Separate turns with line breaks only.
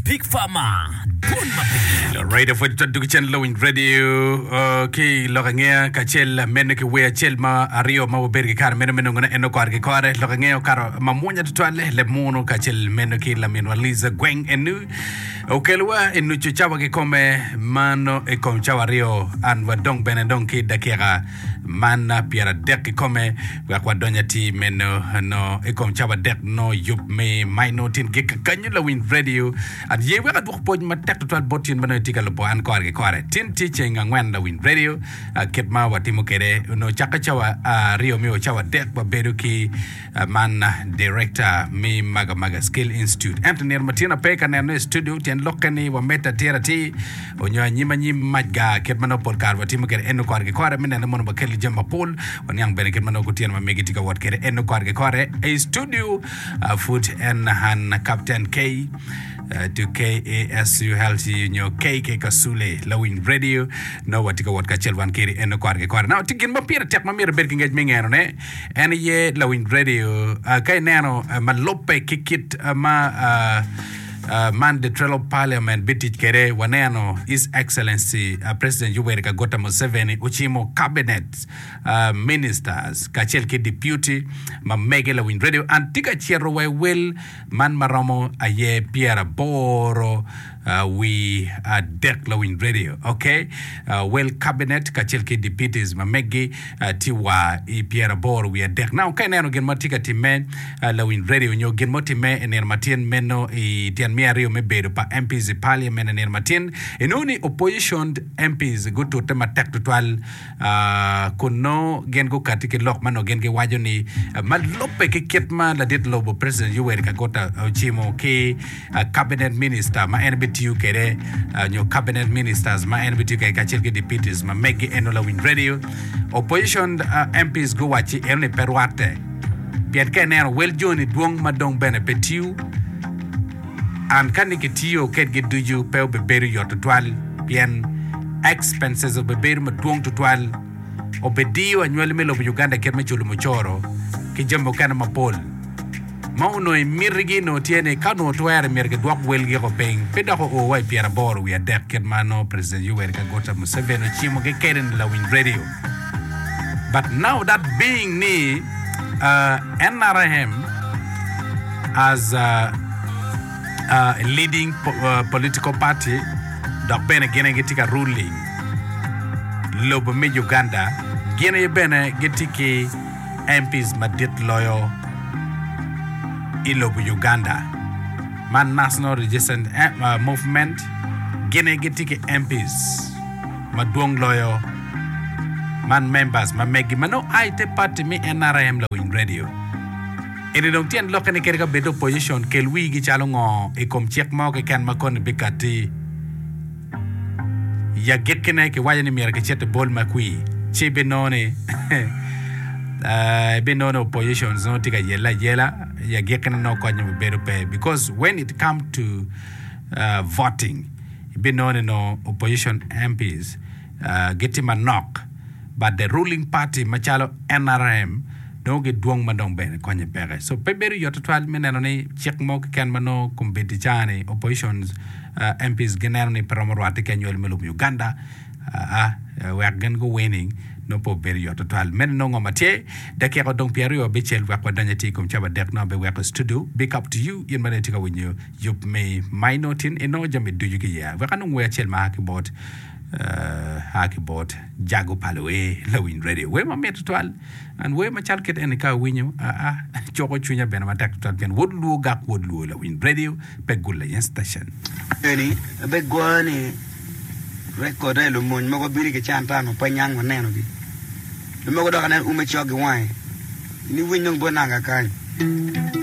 Big Pharma.
Radio for Dukichen Lowing Radio. Okay, Logangea, Cachel, Meneke, where Chelma, Ario, Mabergi Car, Menomena, and Ocarge Core, Logangea, Car, Mamunya to Twale, Lemono, Cachel, Meneke, Lamino, Liza, Gweng, and Nu. Okelwa, in Nuchawa Come, Mano, e com Chavario, and Wadong Benedonki, Dakera, Mana, Piera Dek Come, Wakwadonyati, Meno, no, e com Chava Dek, no, Yup, me, my note in Gek, Canula Win Radio, and ye were at Wokpoj, Matek. Botin Manotika Lobo and Corge Tin teaching and when the Wind Radio, Ketma Watimukere, no Chakachawa, Rio Mio Chawa Dek, Beruki, man director, me Maga Skill Institute, Anthony Martina Pekan and studio, Ten Lokani, Wameta Terati, on your Nimani Maga, Ketmano Polkar, Watimukere, Eno Corge Min and the Monobakeli Jamba Pol, when young Berekmano Gutian Megitica Watkere, Eno Corge a studio, foot and Han Captain K. To KASU Healthy in your KK Kasule, Lowin Radio, no what to go what Kachel Van Kiri and no Quarga. Now, taking my peer, take my mirror baking at Mingane, and ye Lowin Radio, Kainano, Malope, Kikit, Man the Trello Parliament, Bitit Kere, Wanano, His Excellency, President Yoweri Gota Museveni, Uchimo Cabinet Ministers, Kachelki Deputy, Mamegela Win Radio, and Tika Cherowe Will, Man Maromo, Aye Pierre Boro. We are Declawin Radio, okay? Well, Cabinet, Kachelki Deputies, Mamegi, Tiwa, Pierre Boro, we are Dec. Now, Kainano Genmotica Time, Lawin Radio, and your Genmotime, and Ermatin Meno, Tian Miario Mebedo, pa MPs, Parliament, and Ermatin, and only opposition MPs, go to Tematak to Twal, Kuno, Gengo Katiki Lokman, or Genge Wajoni, Malope Kitma, La Dit Lobo, President Yoweri Gota, Chimo, K, Cabinet Minister, my NBT. Kere, your cabinet ministers, my NBT Kachelki deputies, my Megi Enola Win Radio, opposition MPs go watch it only perwate. Piet Kenner, well joined Dwong Madong Benepetiu, and Kanikitio get do you pay beberu your to 12 pien expenses of beberu Madwong to 12 obedio annual mill of Uganda Kermechulu Muchoro, Kijambo Kanamapol. Mauno e mirigino tiene kano tuere mirge dwak welgi ko peng pedako o wai Pierre Boro we are deck mano President Yoweri Gota Museveni chimo ke keren la Win Radio. But now that being ni NRM as a leading political party dok bene gene getika ruling lobo me Uganda gene bene getiki MPs madit loyo Ilobu Uganda, Man National Resistance Movement, Guinea Getiki MPs, Madwong Loyo, Man members, Mamegi, Mano, I te party me NRM Lowin Radio. In the Dontian Locan Kerga Bedo position, Kelwi Gichalongo, a com check mark, a can macon Bicati Yagetkene, Wayani Mirgachet Bol Macui, Chibenone. Been on oppositions, no take a yella, ya gekan no kwanya better pay because when it comes to voting, been on no opposition MPs get him a knock, but the ruling party, Machalo NRM, don't get dwong madong ben kwanya pere. So peberu yoto 12 minute check mock can mano kumbetichani oppositions MPs generally peromorwati kenyo melum Uganda, we are going to go winning. No po beri yoto 12 men no ngomate dakero dong pierre obechel wa kwadanyati kum chaba dek no be wa studio big up to you in manetika when you may my notin eno jame do you ya wa kanung we chel ma hakibot jago paloe Lowin Radio we ma met 12 and we ma chalket enika winyo choko chunya ben ma tak 12 ben wodlu gak wodlu Lowin Radio pe gulla yen station
eni be gwani record lo mon mako biri ke chanta no panyang maneno bi lo mako do kana ume chogi wai ni winyong bonanga kai